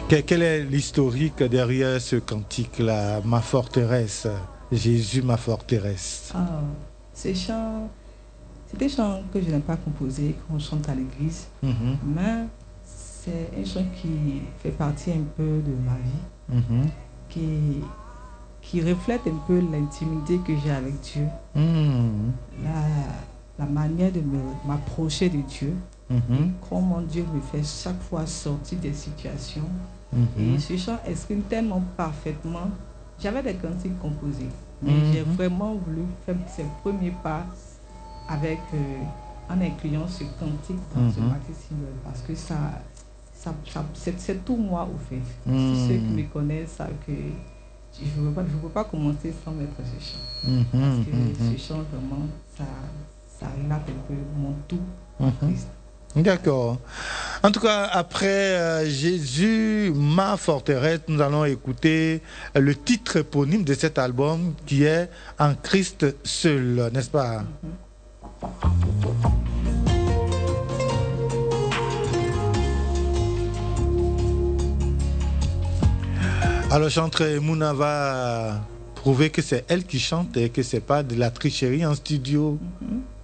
Quel est l'historique derrière ce cantique-là, ma forteresse, Jésus ma forteresse? Ces chants, c'est des chants que je n'ai pas composés, qu'on chante à l'église, mais c'est un chant qui fait partie un peu de ma vie, qui reflète un peu l'intimité que j'ai avec Dieu, la manière de m'approcher de Dieu, comment Dieu me fait chaque fois sortir des situations. Et ce chant exprime tellement parfaitement. J'avais des cantiques composés, mais j'ai vraiment voulu faire ces premiers pas avec, en incluant ce cantique dans ce maxi single, parce que c'est tout moi au fait. Ceux qui me connaissent savent que je ne peux pas commencer sans mettre ce chant. Parce que ce chant vraiment, ça relate un peu mon tout en Christ. D'accord. En tout cas, après Jésus, ma forteresse, nous allons écouter le titre éponyme de cet album qui est En Christ seul, n'est-ce pas? Alors, chanteuse Mouna va prouver que c'est elle qui chante et que ce n'est pas de la tricherie en studio.